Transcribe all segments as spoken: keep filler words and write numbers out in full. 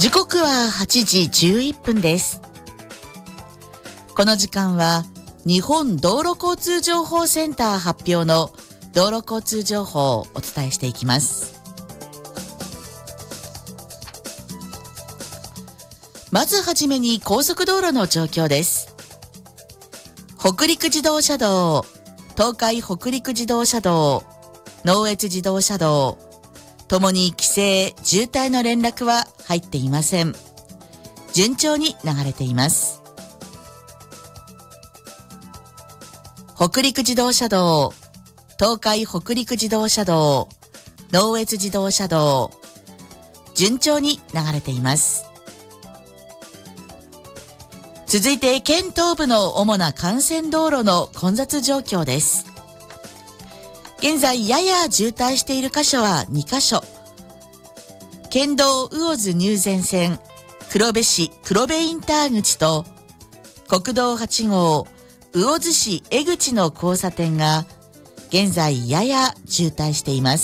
時刻ははちじじゅういっぷんです。この時間は日本道路交通情報センター発表の道路交通情報をお伝えしていきます。まずはじめに高速道路の状況です。北陸自動車道、東海北陸自動車道、能越自動車道、ともに規制、渋滞の連絡は入っていません。順調に流れています。北陸自動車道、東海北陸自動車道、能越自動車道、順調に流れています。続いて県東部の主な幹線道路の混雑状況です。現在やや渋滞している箇所はにかしょ。県道魚津入善線黒部市黒部インター口と国道はち号魚津市江口の交差点が現在やや渋滞しています。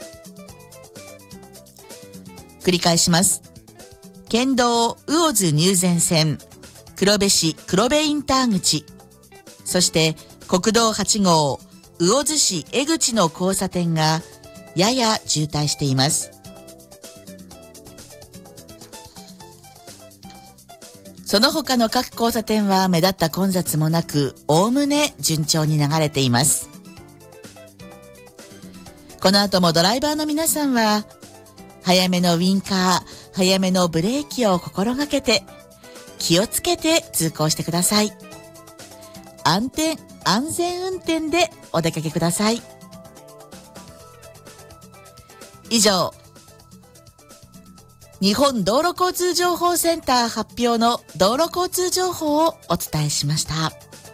繰り返します。県道魚津入善線黒部市黒部インター口、そして国道はち号魚津市江口の交差点がやや渋滞しています。その他の各交差点は目立った混雑もなく、おおむね順調に流れています。この後もドライバーの皆さんは早めのウインカー、早めのブレーキを心がけて気をつけて通行してください。安全、安全運転でお出かけください。以上、日本道路交通情報センター発表の道路交通情報をお伝えしました。